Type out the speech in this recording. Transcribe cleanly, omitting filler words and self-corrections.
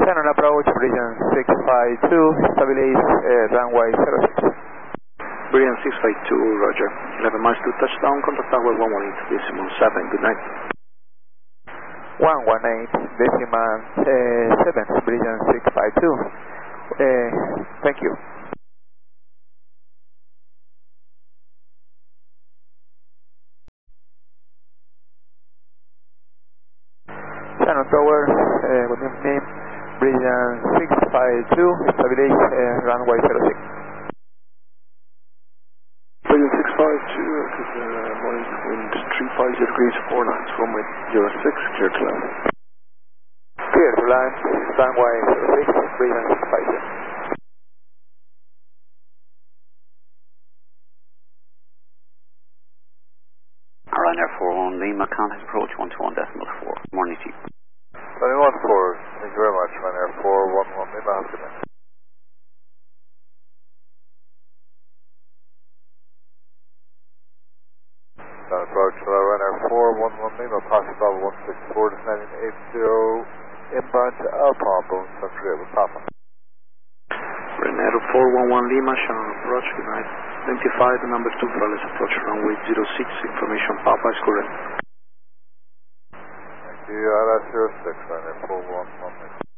Shannon approach, Brilliant 652, stabilize runway 06. Brilliant 652, roger. 11 miles to touchdown, contact tower 118.7, good night. 118.7, Brilliant 652. Thank you. Shannon Tower, good name, Brilliant 652, stabilize runway 06. Brilliant 652, wind 350 degrees 4 knots, runway 06, clear to land. Clear to land, runway 06, Brilliant 652. Ryanair 41 Lima, contact approach 121.4. Morning to you. 21-4, thank you very much, Ryanair 411 Lima, have a good night. Approach Ryanair 411 Lima, possible 164, descending 80, inbound to Alpha, Boeing 738 with Papa. Ryanair 411 Lima, Shannon approach, good night. 25, the number 2, flawless approach, runway 06, information Papa is correct. Thank you, that's 06, Ryanair 411 Lima.